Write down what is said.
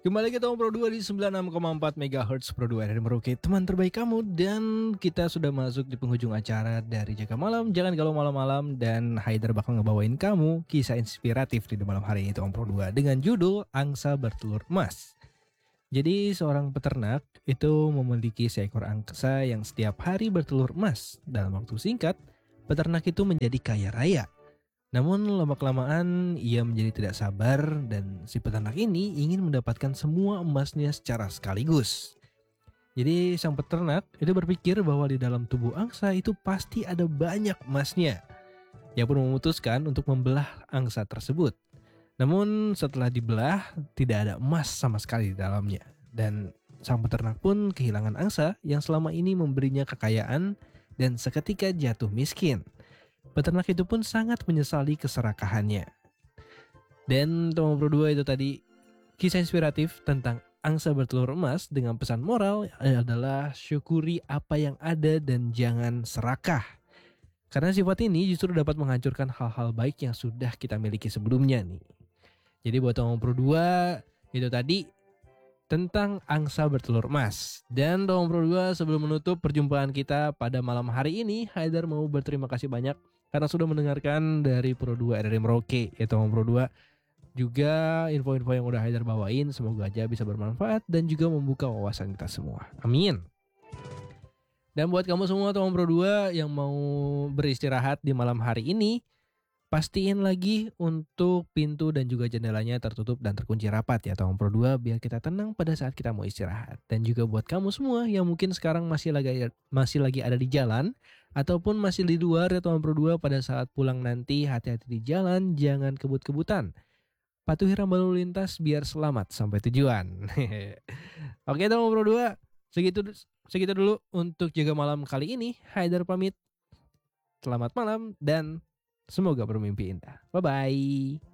Kembali ke Tom Pro 2 di 96,4 MHz Pro 2 dari Merauke, teman terbaik kamu. Dan kita sudah masuk di penghujung acara dari Jaga Malam. Jangan galau malam-malam, dan Haidar bakal ngebawain kamu kisah inspiratif di malam hari ini Tom Pro 2 dengan judul Angsa Bertelur Emas. Jadi seorang peternak itu memiliki seekor angsa yang setiap hari bertelur emas. Dalam waktu singkat, peternak itu menjadi kaya raya. Namun lama-kelamaan ia menjadi tidak sabar dan si peternak ini ingin mendapatkan semua emasnya secara sekaligus. Jadi sang peternak itu berpikir bahwa di dalam tubuh angsa itu pasti ada banyak emasnya. Ia pun memutuskan untuk membelah angsa tersebut. Namun setelah dibelah tidak ada emas sama sekali di dalamnya. Dan sang peternak pun kehilangan angsa yang selama ini memberinya kekayaan dan seketika jatuh miskin. Peternak itu pun sangat menyesali keserakahannya. Dan Tom Pro 2 itu tadi kisah inspiratif tentang angsa bertelur emas dengan pesan moral adalah syukuri apa yang ada dan jangan serakah. Karena sifat ini justru dapat menghancurkan hal-hal baik yang sudah kita miliki sebelumnya nih. Jadi buat Tom Pro 2 itu tadi tentang angsa bertelur emas. Dan Tom Pro 2 sebelum menutup perjumpaan kita pada malam hari ini, Haidar mau berterima kasih banyak karena sudah mendengarkan dari Pro 2 RRI Merauke ya Tom Pro 2. Juga info-info yang udah Haidar bawain semoga aja bisa bermanfaat dan juga membuka wawasan kita semua. Amin. Dan buat kamu semua Tom Pro 2 yang mau beristirahat di malam hari ini, pastiin lagi untuk pintu dan juga jendelanya tertutup dan terkunci rapat ya Tom Pro 2 biar kita tenang pada saat kita mau istirahat. Dan juga buat kamu semua yang mungkin sekarang masih lagi ada di jalan ataupun masih di luar ya Tom Pro 2 pada saat pulang nanti, hati-hati di jalan, jangan kebut-kebutan. Patuhi rambu lalu lintas biar selamat sampai tujuan. Oke Tom Pro 2, segitu dulu untuk Jaga Malam kali ini. Haidar pamit. Selamat malam dan semoga bermimpi indah. Bye-bye.